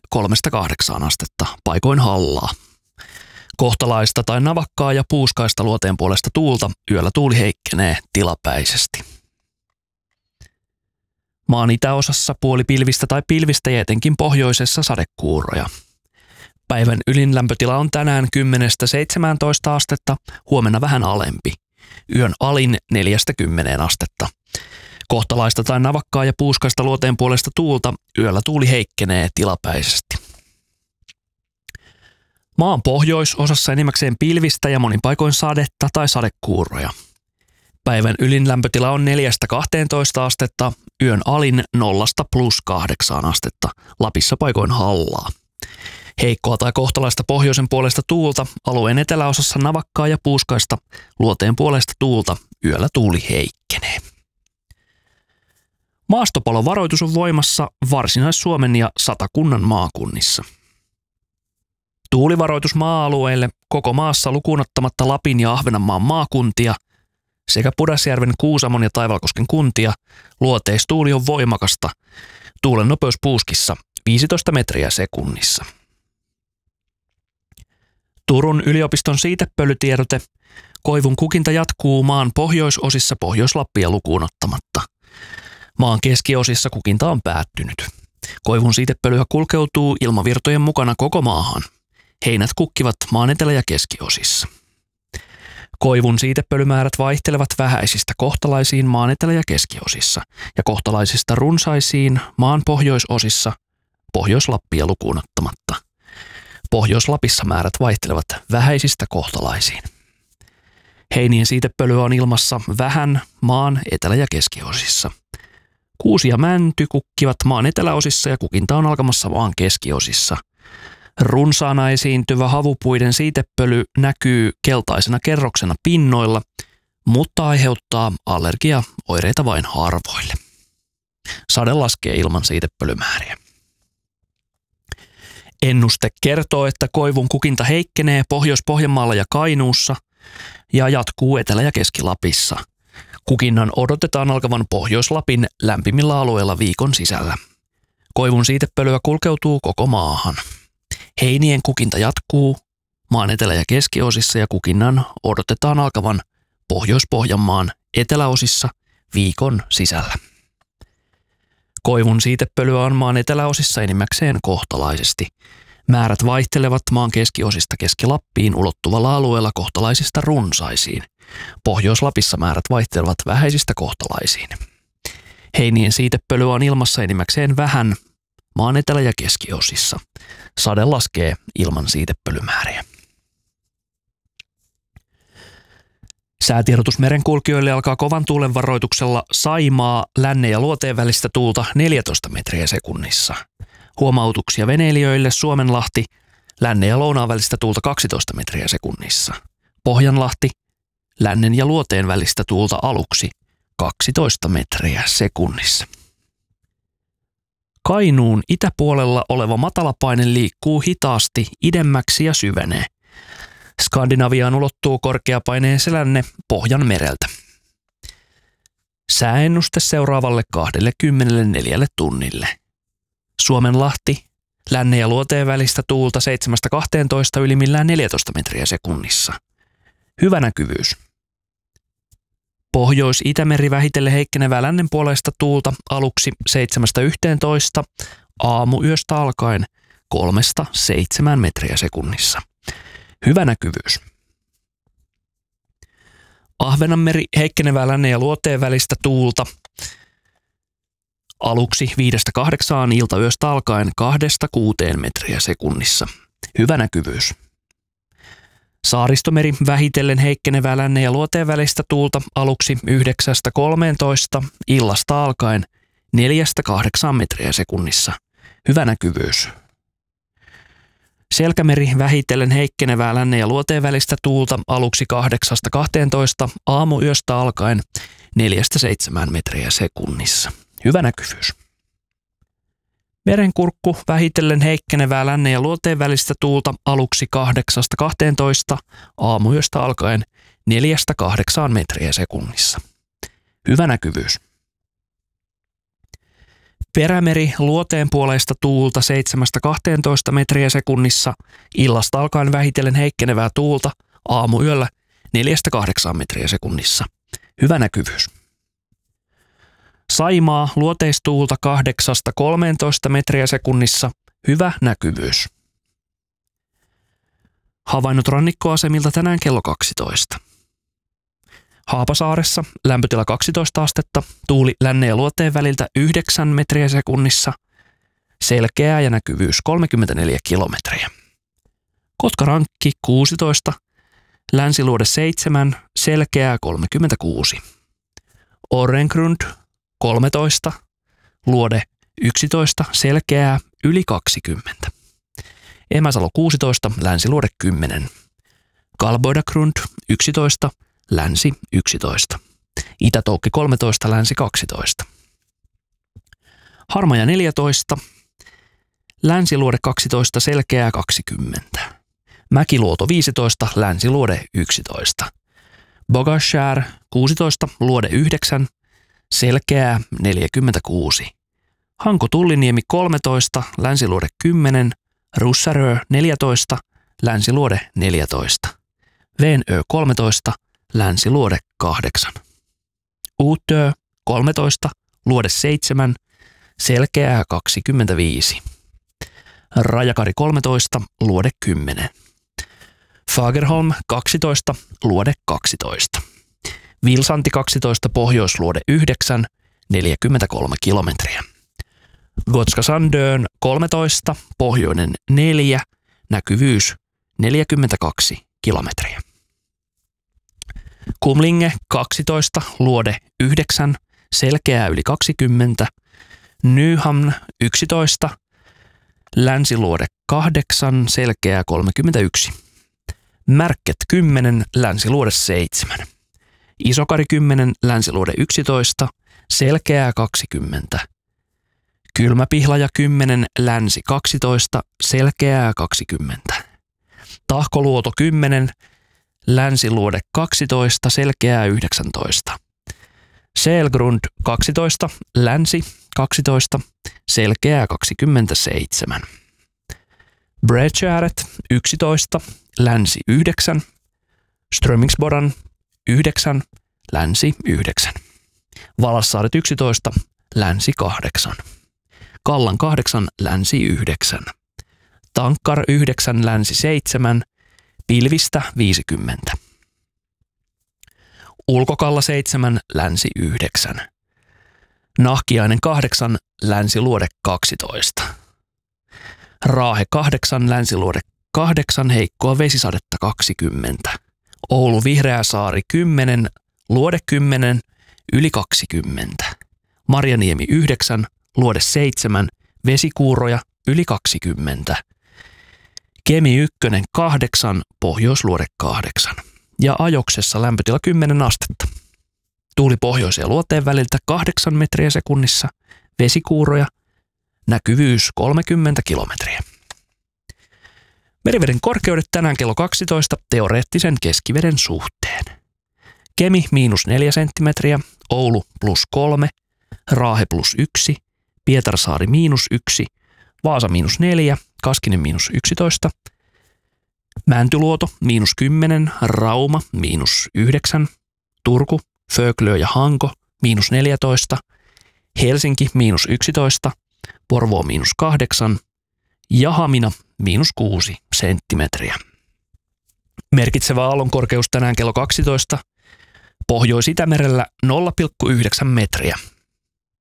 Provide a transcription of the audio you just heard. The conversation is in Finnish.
3–8 astetta, paikoin hallaa. Kohtalaista tai navakkaa ja puuskaista luoteen puolesta tuulta, yöllä tuuli heikkenee tilapäisesti. Maan itäosassa puolipilvistä tai pilvistä ja etenkin pohjoisessa sadekuuroja. Päivän ylin lämpötila on tänään 10–17 astetta, huomenna vähän alempi. Yön alin 4–10 astetta. Kohtalaista tai navakkaa ja puuskaista luoteen puolesta tuulta, yöllä tuuli heikkenee tilapäisesti. Maan pohjoisosassa enimmäkseen pilvistä ja monin paikoin sadetta tai sadekuuroja. Päivän ylin lämpötila on 4–12 astetta, yön alin 0–+8 astetta, Lapissa paikoin hallaa. Heikkoa tai kohtalaista pohjoisen puolesta tuulta, alueen eteläosassa navakkaa ja puuskaista, luoteen puolesta tuulta, yöllä tuuli heikkenee. Maastopalovaroitus on voimassa Varsinais-Suomen ja Satakunnan maakunnissa. Tuulivaroitus maa-alueille koko maassa lukuun ottamatta Lapin ja Ahvenanmaan maakuntia sekä Pudasjärven, Kuusamon ja Taivalkosken kuntia. Luoteistuuli on voimakasta. Tuulen nopeus puuskissa 15 metriä sekunnissa. Turun yliopiston siitepölytiedote. Koivun kukinta jatkuu maan pohjoisosissa Pohjois-Lappia lukuun ottamatta. Maan keskiosissa kukinta on päättynyt. Koivun siitepölyä kulkeutuu ilmavirtojen mukana koko maahan. Heinät kukkivat maan etelä- ja keskiosissa. Koivun siitepölymäärät vaihtelevat vähäisistä kohtalaisiin maan etelä- ja keskiosissa ja kohtalaisista runsaisiin maan pohjoisosissa Pohjois-Lappia lukuun ottamatta. Pohjois-Lapissa määrät vaihtelevat vähäisistä kohtalaisiin. Heinien siitepölyä on ilmassa vähän maan etelä- ja keskiosissa. Kuusi ja mänty kukkivat maan eteläosissa ja kukinta on alkamassa maan keskiosissa. Runsaana esiintyvä havupuiden siitepöly näkyy keltaisena kerroksena pinnoilla, mutta aiheuttaa allergiaoireita vain harvoille. Sade laskee ilman siitepölymääriä. Ennuste kertoo, että koivun kukinta heikkenee Pohjois-Pohjanmaalla ja Kainuussa ja jatkuu Etelä- ja Keski-Lapissa. Kukinnan odotetaan alkavan Pohjois-Lapin lämpimillä alueilla viikon sisällä. Koivun siitepölyä kulkeutuu koko maahan. Heinien kukinta jatkuu maan etelä- ja keskiosissa ja kukinnan odotetaan alkavan Pohjois-Pohjanmaan eteläosissa viikon sisällä. Koivun siitepölyä on maan eteläosissa enimmäkseen kohtalaisesti. Määrät vaihtelevat maan keskiosista Keski-Lappiin ulottuvalla alueella kohtalaisista runsaisiin. Pohjois-Lapissa määrät vaihtelevat vähäisistä kohtalaisiin. Heinien siitepölyä on ilmassa enimmäkseen vähän maan etelä- ja keskiosissa. Sade laskee ilman siitepölymääriä. Säätiedotus merenkulkijoille alkaa kovan tuulen varoituksella Saimaa, Lännen ja Luoteen välistä tuulta 14 metriä sekunnissa. Huomautuksia veneilijöille Suomenlahti, Lännen ja Lounaan välistä tuulta 12 metriä sekunnissa. Pohjanlahti, Lännen ja Luoteen välistä tuulta aluksi 12 metriä sekunnissa. Kainuun itäpuolella oleva matalapaine liikkuu hitaasti idemmäksi ja syvenee. Skandinaviaan ulottuu korkeapaineen selänne Pohjanmereltä. Sääennuste seuraavalle 24 tunnille. Suomenlahti, Lännen ja Luoteen välistä tuulta 7–12 ylimmillään 14 metriä sekunnissa. Hyvä näkyvyys. Pohjois-Itämeri vähitellen heikkenevää lännen puolesta tuulta aluksi 7–11, aamuyöstä alkaen 3–7 metriä sekunnissa. Hyvä näkyvyys. Ahvenanmeri heikkenevää lännen ja Luoteen välistä tuulta aluksi 5–8, iltayöstä alkaen 2–6 metriä sekunnissa. Hyvä näkyvyys. Saaristomeri vähitellen heikkenevää lännen ja Luoteen välistä tuulta aluksi 9–13, illasta alkaen 4–8 metriä sekunnissa. Hyvä näkyvyys. Selkämeri vähitellen heikkenevää lännen ja Luoteen välistä tuulta aluksi 8–12, aamuyöstä alkaen 4–7 metriä sekunnissa. Hyvä näkyvyys. Merenkurkku vähitellen heikkenevää lännen ja Luoteen välistä tuulta aluksi 8–12, aamuyöstä alkaen 4–8 metriä sekunnissa. Hyvä näkyvyys. Perämeri luoteenpuoleista tuulta 7-12 metriä sekunnissa, illasta alkaen vähitellen heikkenevää tuulta, aamuyöllä 4-8 metriä sekunnissa. Hyvä näkyvyys. Saimaa luoteistuulta 8-13 metriä sekunnissa, hyvä näkyvyys. Havainnot rannikkoasemilta tänään kello 12. Haapasaaressa lämpötila 12 astetta, tuuli lännen ja luoteen väliltä 9 metriä sekunnissa, selkeää ja näkyvyys 34 kilometriä. Kotkarankki 16, länsiluode 7, selkeää 36. Orrengrund 13, luode 11, selkeää yli 20. Emäsalo 16, länsiluode 10. Kalboidagrund 11, länsi 11. Itätoukki 13, länsi 12. Harmaja 14, länsiluode 12, selkeää 20. Mäkiluoto 15, länsiluode 11. Bogashär 16, luode 9, selkeää 46. Hanko Tulliniemi 13, länsiluode 10, Russarö 14, länsiluode 14. Venö 13, länsiluode 8. Uutö 13, luode 7, selkeää 25. Rajakari 13, luode 10. Fagerholm 12, luode 12. Vilsanti 12, pohjoisluode 9, 43 kilometriä. Gotska Sandön 13, pohjoinen 4, näkyvyys 42 kilometriä. Kumlinge 12, luode 9, selkeää yli 20. Nyhamn 11, länsiluode 8, selkeää 31. Märket 10, länsiluode 7. Isokari 10, länsiluode 11, selkeää 20. Kylmäpihlaja 10, länsi 12, selkeää 20. Tahkoluoto 10, länsiluode 12, selkeää 19. Selgrund 12, länsi 12, selkeää 27. Bredgäret 11, länsi 9. Strömingsbodan 9, länsi 9. Valassaaret 11, länsi 8. Kallan 8, länsi 9. Tankkar 9, länsi 7. Pilvistä 50. Ulkokalla 7, länsi 9. Nahkiainen 8, länsiluode 12. Raahe 8, länsiluode 8, heikkoa vesisadetta 20. Oulu Vihreäsaari 10, luode 10, yli 20. Marjaniemi 9, luode 7, vesikuuroja yli 20. Kemi 1, 8, pohjoisluode 8. Ja Ajoksessa lämpötila 10 astetta. Tuuli pohjois- ja luoteen väliltä 8 metriä sekunnissa, vesikuuroja, näkyvyys 30 kilometriä. Meriveden korkeudet tänään kello 12 teoreettisen keskiveden suhteen. Kemi -4 senttimetriä, Oulu +3, Raahe +1, Pietarsaari -1, Vaasa -4, Kaskinen -11, Mäntyluoto -10, Rauma -9, Turku, Föglö ja Hanko -14, Helsinki -11, Porvoo -8 ja Hamina -6 senttimetriä. Merkitsevä aallonkorkeus tänään kello 12, Pohjois-Itämerellä 0,9 metriä.